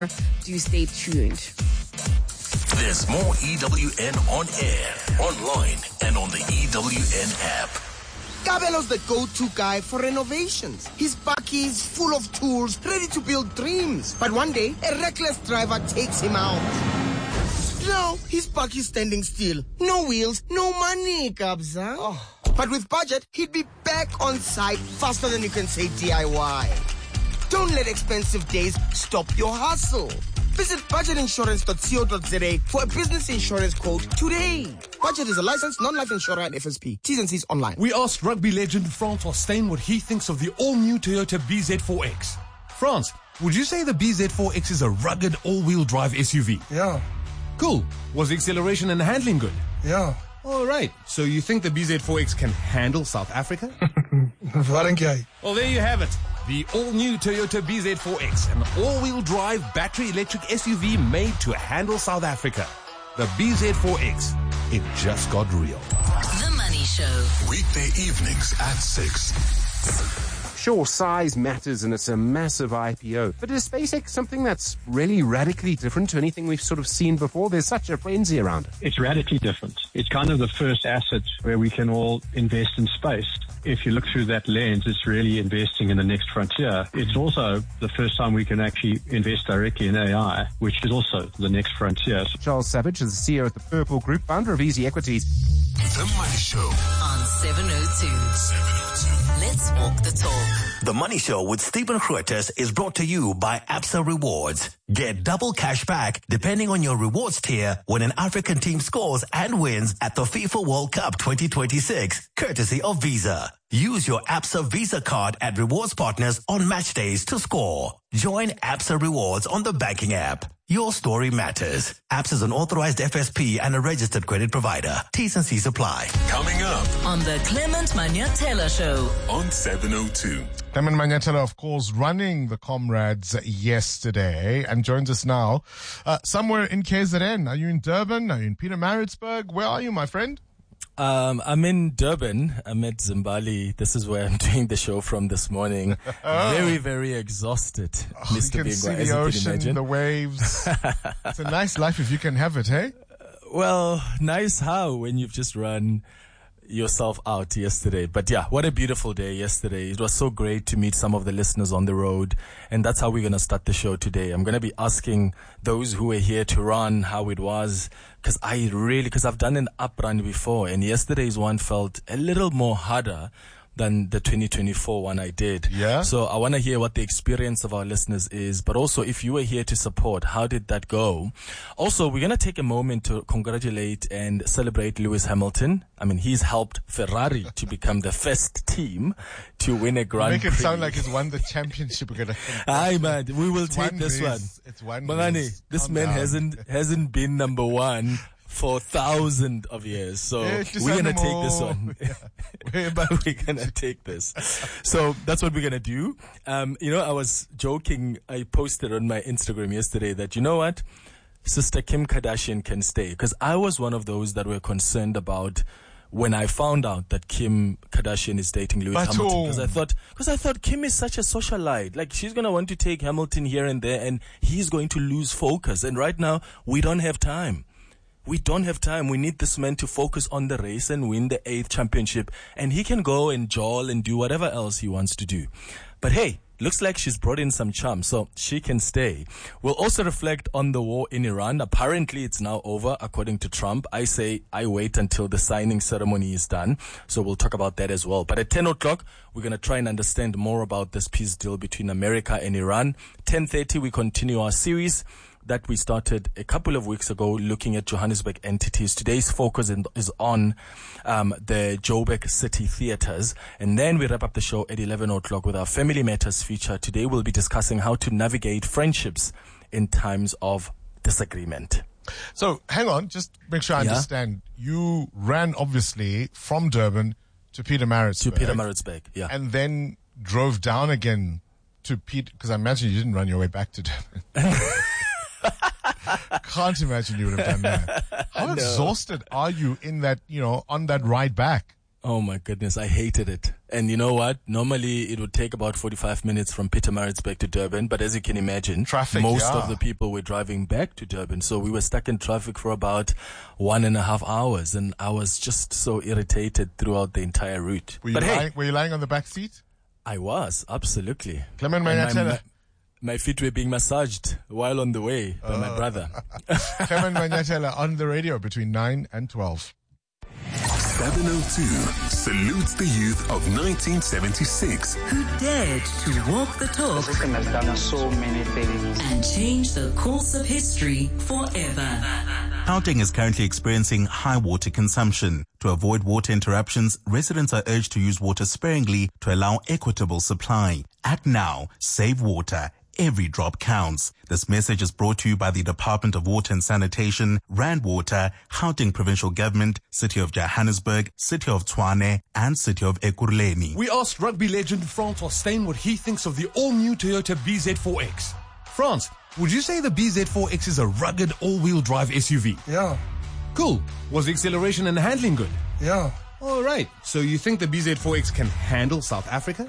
Do stay tuned. There's more EWN on air, online, and on the EWN app. Kabelo's the go-to guy for renovations. His bakkie is full of tools, ready to build dreams. But one day, a reckless driver takes him out. Now, his bakkie standing still. No wheels, no money, Kabza. Oh. But with budget, he'd be back on site faster than you can say DIY. Don't let expensive days stop your hustle. Visit budgetinsurance.co.za for a business insurance quote today. Budget is a licensed non-life insurer and FSP. T's and C's online. We asked rugby legend Francois Steyn what he thinks of the all-new Toyota BZ4X. France, would you say the BZ4X is a rugged all-wheel drive SUV? Yeah. Cool. Was the acceleration and handling good? Yeah. All right. So you think the BZ4X can handle South Africa? Wat dink jy? Well, there you have it. The all-new Toyota BZ4X, an all-wheel drive battery electric SUV made to handle South Africa. The BZ4X. It just got real. The Money Show. Weekday evenings at 6. Sure, size matters and it's a massive IPO. But is SpaceX something that's really radically different to anything we've sort of seen before? There's such a frenzy around it. It's radically different. It's kind of the first asset where we can all invest in space. If you look through that lens, it's really investing in the next frontier. It's also the first time we can actually invest directly in AI, which is also the next frontier. Charles Savage is the CEO of the Purple Group, founder of Easy Equities. The Money Show on 702. Let's walk the talk. The Money Show with Stephen Grootes is brought to you by Absa Rewards. Get double cash back depending on your rewards tier when an African team scores and wins at the FIFA World Cup 2026, courtesy of Visa. Use your Absa Visa card at rewards partners on match days to score. Join Absa Rewards on the banking app. Your story matters. Absa is an authorized FSP and a registered credit provider. T's and C's apply. Coming up on the Clement Manyatela Show on 702. Clement Manyatela, of course, running the Comrades yesterday and joins us now somewhere in KZN. Are you in Durban? Are you in Pietermaritzburg? Where are you, my friend? I'm in Durban. I'm at Zimbali. This is where I'm doing the show from this morning. Very, very exhausted, Mr. You can Bigwa, see as the you ocean, can imagine. the waves. It's a nice life if you can have it, hey? Well, nice how when you've just run yourself out yesterday. But yeah, what a beautiful day yesterday. It was so great to meet some of the listeners on the road. And that's how we're going to start the show today. I'm going to be asking those who were here to run how it was. Because I've done an up run before. And yesterday's one felt a little more harder than the 2024 one I did. Yeah. So I want to hear what the experience of our listeners is, but also if you were here to support, how did that go? Also, we're going to take a moment to congratulate and celebrate Lewis Hamilton. I mean, he's helped Ferrari to become the first team to win a Grand Prix. Make it sound like he's won the championship. Aye, man, we will take this race. one. It's one Magani, race. this Calm man down. hasn't been number one for thousands of years. So we're going to take this one. We're going to take this. So that's what we're going to do. I was joking. I posted on my Instagram yesterday that, you know what? Sister Kim Kardashian can stay. Because I was one of those that were concerned about when I found out that Kim Kardashian is dating Lewis Hamilton. Because I thought Kim is such a socialite. Like, she's going to want to take Hamilton here and there, and he's going to lose focus. And right now, we don't have time. We don't have time. We need this man to focus on the race and win the 8th championship. And he can go and jowl and do whatever else he wants to do. But hey, looks like she's brought in some charm, so she can stay. We'll also reflect on the war in Iran. Apparently, it's now over, according to Trump. I say I wait until the signing ceremony is done. So we'll talk about that as well. But at 10 o'clock, we're going to try and understand more about this peace deal between America and Iran. 10:30, we continue our series that we started a couple of weeks ago looking at Johannesburg entities. Today's focus is on the Joburg City Theatres. And then we wrap up the show at 11 o'clock with our Family Matters feature. Today we'll be discussing how to navigate friendships in times of disagreement. So hang on, just make sure I understand. You ran obviously from Durban to Pietermaritzburg. Yeah. And then drove down again to because I imagine you didn't run your way back to Durban. Can't imagine you would have done that. How exhausted are you in that, on that ride back? Oh my goodness, I hated it. And you know what? Normally it would take about 45 minutes from Pietermaritzburg to Durban. But as you can imagine, most of the people were driving back to Durban. So we were stuck in traffic for about 1.5 hours. And I was just so irritated throughout the entire route. Were you lying on the back seat? I was, absolutely. Clement Manyatela. My feet were being massaged while on the way by my brother. Clement Manyatela on the radio between 9 and 12. 702 salutes the youth of 1976 who dared to walk the talk. The system has done so many things and change the course of history forever. Gauteng is currently experiencing high water consumption. To avoid water interruptions, residents are urged to use water sparingly to allow equitable supply. Act now, save water. Every drop counts. This message is brought to you by the Department of Water and Sanitation, Rand Water, Gauteng Provincial Government, City of Johannesburg, City of Tshwane, and City of Ekurhuleni. We asked rugby legend Francois Steyn what he thinks of the all-new Toyota BZ4X. France, would you say the BZ4X is a rugged all-wheel drive SUV? Yeah. Cool. Was the acceleration and handling good? Yeah. All right. So you think the BZ4X can handle South Africa?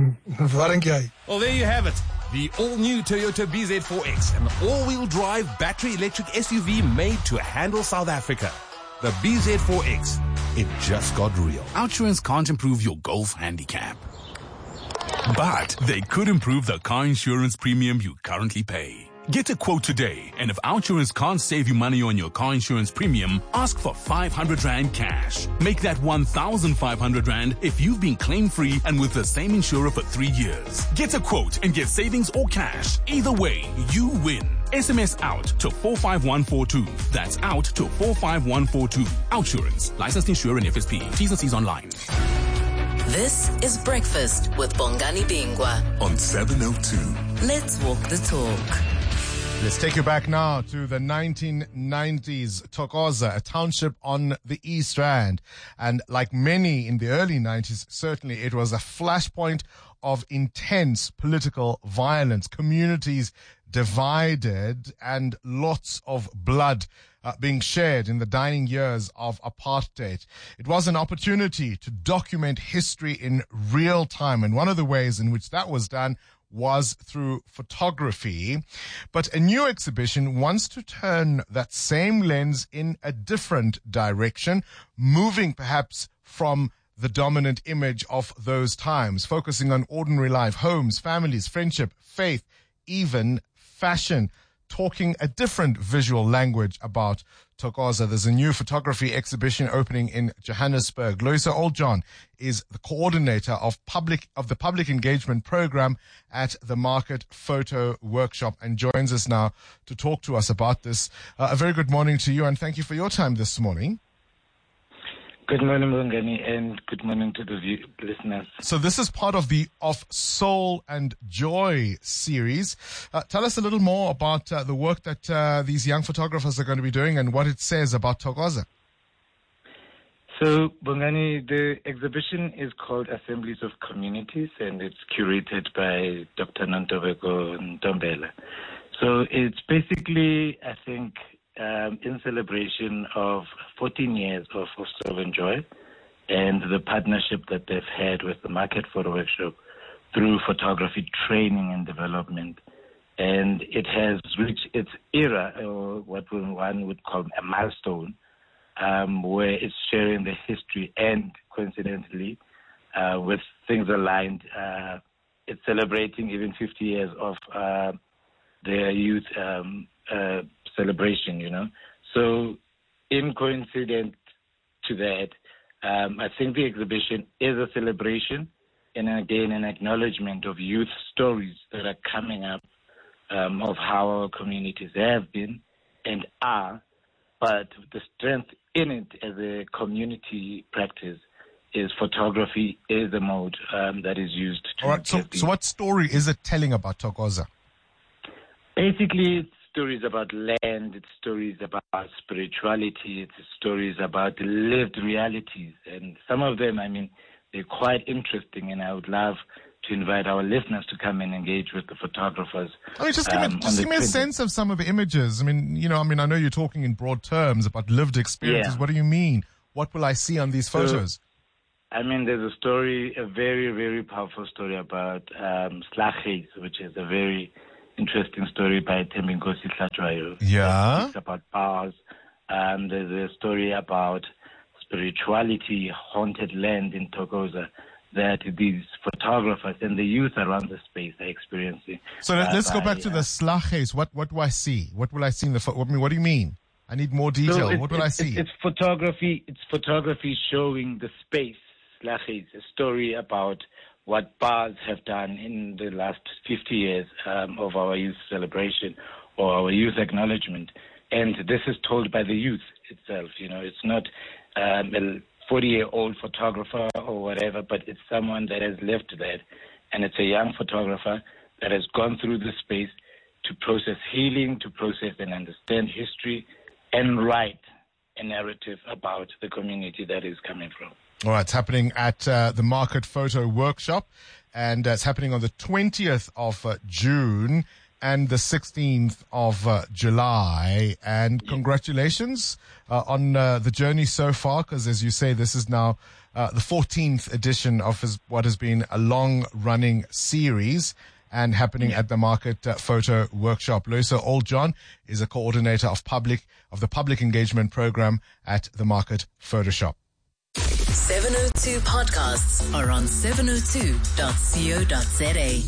Well, there you have it. The all-new Toyota BZ4X, an all-wheel drive battery electric SUV made to handle South Africa. The BZ4X. It just got real. Outsurance can't improve your golf handicap, but they could improve the car insurance premium you currently pay. Get a quote today, and if Outsurance can't save you money on your car insurance premium, ask for 500 Rand cash. Make that 1,500 Rand if you've been claim-free and with the same insurer for 3 years. Get a quote and get savings or cash. Either way, you win. SMS out to 45142. That's out to 45142. Outsurance. Licensed insurer and FSP. T's and C's online. This is Breakfast with Bongani Bingwa on 702. Let's walk the talk. Let's take you back now to the 1990s, Thokoza, a township on the East Rand. And like many in the early 90s, certainly it was a flashpoint of intense political violence, communities divided, and lots of blood being shared in the dying years of apartheid. It was an opportunity to document history in real time. And one of the ways in which that was done was through photography. But a new exhibition wants to turn that same lens in a different direction, moving perhaps from the dominant image of those times, focusing on ordinary life, homes, families, friendship, faith, even fashion, talking a different visual language about Thokoza. There's a new photography exhibition opening in Johannesburg. Loisa Oldjohn is the coordinator of the public engagement program at the Market Photo Workshop and joins us now to talk to us about this. A very good morning to you and thank you for your time this morning. Good morning, Bongani, and good morning to the listeners. So this is part of the Of Soul and Joy series. Tell us a little more about the work that these young photographers are going to be doing and what it says about Thokoza. So, Bongani, the exhibition is called Assemblies of Communities, and it's curated by Dr. Nontobeko Ntombela. So it's basically, I think, in celebration of 14 years of Soul and Joy and the partnership that they've had with the Market Photo Workshop through photography training and development. And it has reached its era, or what one would call a milestone, where it's sharing the history and, coincidentally, with things aligned, it's celebrating even 50 years of their youth celebration, you know. So in coincidence to that, I think the exhibition is a celebration and again an acknowledgement of youth stories that are coming up of how our communities have been and are, but the strength in it as a community practice is photography is the mode that is used to. All right, so what story is it telling about Thokoza? Basically, it's stories about land, it's stories about spirituality, it's stories about lived realities. And some of them, I mean, they're quite interesting, and I would love to invite our listeners to come and engage with the photographers. I mean, just give me a sense of some of the images. I know you're talking in broad terms about lived experiences. Yeah. What do you mean? What will I see on these photos? I mean, there's a story, a very, very powerful story about Slaghuis, which is a very interesting story by Thembinkosi Hlatshwayo. Yeah. It's about bars. There's a story about spirituality, haunted land in Thokoza that these photographers and the youth around the space are experiencing. So let's go back to the Slaghuis. What do I see? What will I see in the what do you mean? I need more detail. What will I see? It's photography. It's photography showing the space. Slaghuis, a story about what bars have done in the last 50 years of our youth celebration or our youth acknowledgement. And this is told by the youth itself. You know, it's not a 40-year-old photographer or whatever, but it's someone that has lived that. And it's a young photographer that has gone through the space to process healing, to process and understand history, and write a narrative about the community that is coming from. All right, it's happening at the Market Photo Workshop, and it's happening on the 20th of June and the 16th of July. And congratulations on the journey so far, because as you say, this is now the 14th edition of what has been a long-running series and happening at the Market Photo Workshop. Loyiso Oldjohn is a coordinator of the public engagement program at the Market Photo Shop. 702 podcasts are on 702.co.za.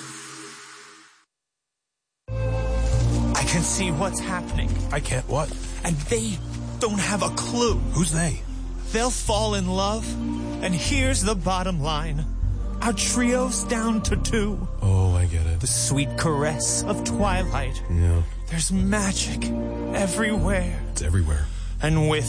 I can see what's happening. I can't what? And they don't have a clue. Who's they? They'll fall in love. And here's the bottom line. Our trio's down to 2. Oh, I get it. The sweet caress of twilight. Yeah. There's magic everywhere. It's everywhere. And with